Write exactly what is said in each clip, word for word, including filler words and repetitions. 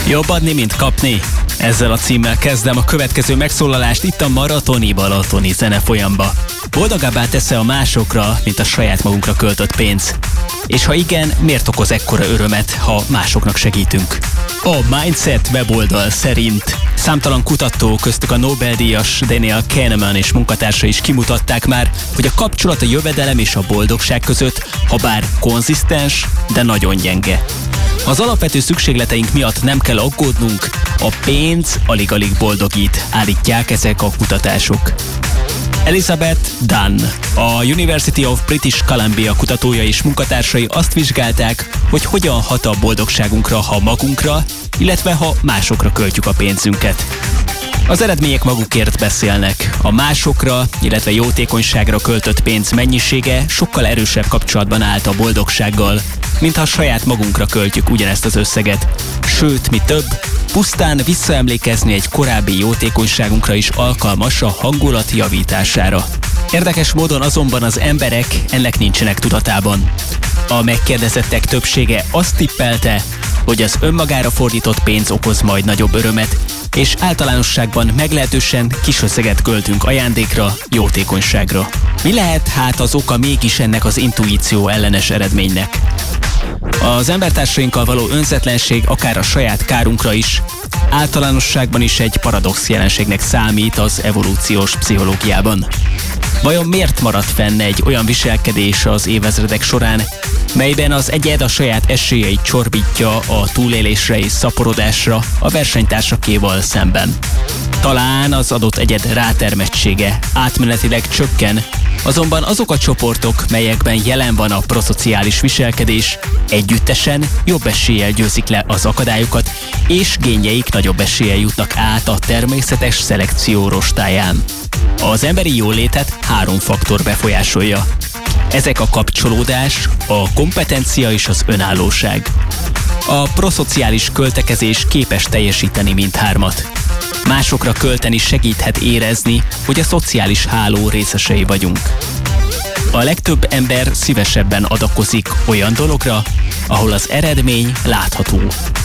Jobb adni, mint kapni. Ezzel a címmel kezdem a következő megszólalást itt a Maratoni Balatoni zenefolyamba. Boldogabbá tesz-e a másokra, mint a saját magunkra költött pénz? És ha igen, miért okoz ekkora örömet, ha másoknak segítünk? A Mindset weboldal szerint számtalan kutató, köztük a Nobel-díjas Daniel Kahneman és munkatársa is kimutatták már, hogy a kapcsolat a jövedelem és a boldogság között, ha bár konzisztens, de nagyon gyenge. Az alapvető szükségleteink miatt nem kell aggódnunk, a pénz alig-alig boldogít, állítják ezek a kutatások. Elizabeth Dunn, a University of British Columbia kutatója és munkatársai azt vizsgálták, hogy hogyan hat a boldogságunkra, ha magunkra, illetve ha másokra költjük a pénzünket. Az eredmények magukért beszélnek. A másokra, illetve jótékonyságra költött pénz mennyisége sokkal erősebb kapcsolatban állt a boldogsággal, mint ha saját magunkra költjük ugyanezt az összeget. Sőt, mi több, pusztán visszaemlékezni egy korábbi jótékonyságunkra is alkalmas a hangulat javítására. Érdekes módon azonban az emberek ennek nincsenek tudatában. A megkérdezettek többsége azt tippelte, hogy az önmagára fordított pénz okoz majd nagyobb örömet, és általánosságban meglehetősen kis összeget költünk ajándékra, jótékonyságra. Mi lehet hát az oka mégis ennek az intuíció ellenes eredménynek? Az embertársainkkal való önzetlenség akár a saját kárunkra is, általánosságban is egy paradox jelenségnek számít az evolúciós pszichológiában. Vajon miért maradt fenn egy olyan viselkedés az évezredek során, melyben az egyed a saját esélyeit csorbítja a túlélésre és szaporodásra a versenytársakéval szemben? Talán az adott egyed rátermettsége átmenetileg csökken, azonban azok a csoportok, melyekben jelen van a proszociális viselkedés, együttesen jobb eséllyel győzik le az akadályokat, és génjeik nagyobb eséllyel jutnak át a természetes szelekció rostáján. Az emberi jólétet három faktor befolyásolja. Ezek a kapcsolódás, a kompetencia és az önállóság. A proszociális költekezés képes teljesíteni mindhármat. Másokra költeni segíthet érezni, hogy a szociális háló részesei vagyunk. A legtöbb ember szívesebben adakozik olyan dologra, ahol az eredmény látható.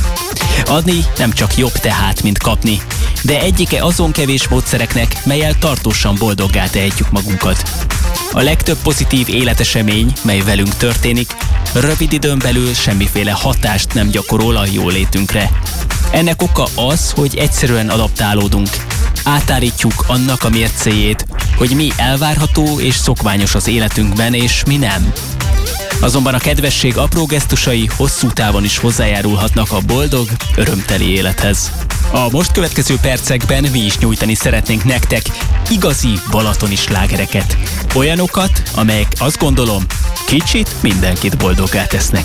Adni nem csak jobb tehát, mint kapni, de egyike azon kevés módszereknek, mellyel tartósan boldoggá tehetjük magunkat. A legtöbb pozitív életesemény, mely velünk történik, rövid időn belül semmiféle hatást nem gyakorol a jólétünkre. Ennek oka az, hogy egyszerűen adaptálódunk. Átállítjuk annak a mércéjét, hogy mi elvárható és szokványos az életünkben, és mi nem. Azonban a kedvesség apró gesztusai hosszú távon is hozzájárulhatnak a boldog, örömteli élethez. A most következő percekben mi is nyújtani szeretnénk nektek igazi balatoni slágereket. Olyanokat, amelyek azt gondolom, kicsit mindenkit boldoggá tesznek.